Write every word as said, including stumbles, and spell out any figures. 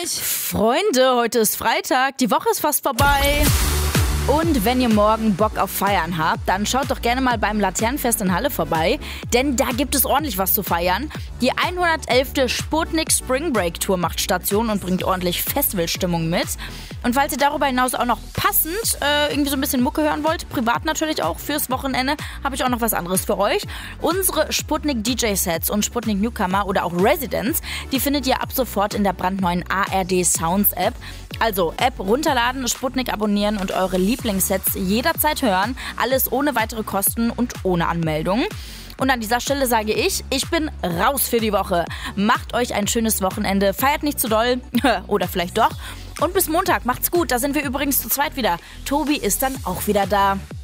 Zeit. Freunde, heute ist Freitag, die Woche ist fast vorbei. Und wenn ihr morgen Bock auf Feiern habt, dann schaut doch gerne mal beim Laternenfest in Halle vorbei, denn da gibt es ordentlich was zu feiern. Die hundertelfte Sputnik Spring Break Tour macht Station und bringt ordentlich Festivalstimmung mit. Und falls ihr darüber hinaus auch noch passend äh, irgendwie so ein bisschen Mucke hören wollt, privat natürlich auch fürs Wochenende, habe ich auch noch was anderes für euch. Unsere Sputnik D J-Sets und Sputnik Newcomer oder auch Residents, die findet ihr ab sofort in der brandneuen A R D Sounds App. Also App runterladen, Sputnik abonnieren und eure Lieblingssets jederzeit hören. Alles ohne weitere Kosten und ohne Anmeldung. Und an dieser Stelle sage ich, ich bin raus für die Woche. Macht euch ein schönes Wochenende, feiert nicht zu doll, oder vielleicht doch. Und bis Montag, macht's gut, da sind wir übrigens zu zweit wieder. Tobi ist dann auch wieder da.